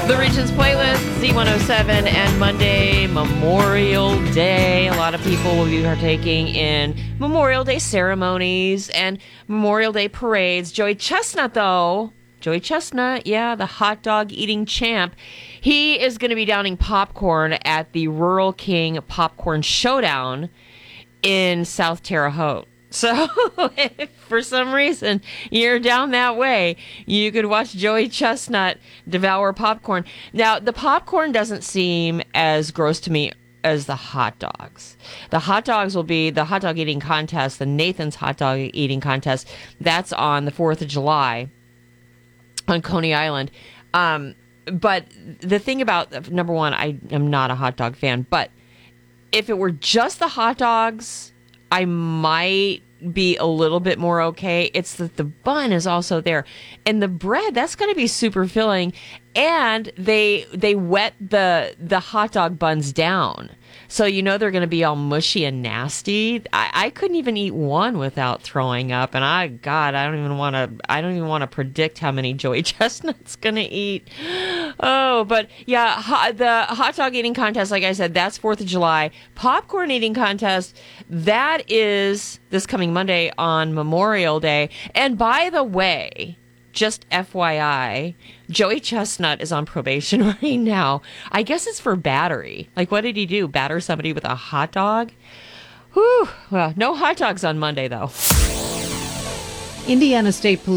The Regions Playlist, Z107, and Monday, Memorial Day. A lot of people will be partaking in Memorial Day ceremonies and Memorial Day parades. Joey Chestnut, though, the hot dog eating champ, he is going to be downing popcorn at the Rural King Popcorn Showdown in South Terre Haute. So, if for some reason you're down that way, you could watch Joey Chestnut devour popcorn. Now, the popcorn doesn't seem as gross to me as the hot dogs. The hot dogs will be the hot dog eating contest, the Nathan's hot dog eating contest. That's on the 4th of July on Coney Island. But the thing about, number one, I am not a hot dog fan, but if it were just the hot dogs, I might be a little bit more okay. It's that the bun is also there. And the bread, that's going to be super filling. And they wet the hot dog buns down. So you know they're going to be all mushy and nasty. I couldn't even eat one without throwing up. And I don't even want to predict how many Joey Chestnut's going to eat. Oh, but yeah, the hot dog eating contest, like I said, that's 4th of July. Popcorn eating contest, that is this coming Monday on Memorial Day. And by the way, just FYI, Joey Chestnut is on probation right now. I guess it's for battery. Like, what did he do? Batter somebody with a hot dog? Whew. Well, no hot dogs on Monday, though. Indiana State Police